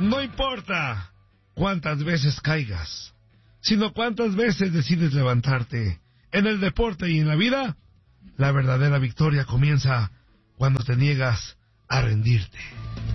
No importa cuántas veces caigas, sino cuántas veces decides levantarte. En el deporte y en la vida, la verdadera victoria comienza cuando te niegas a rendirte.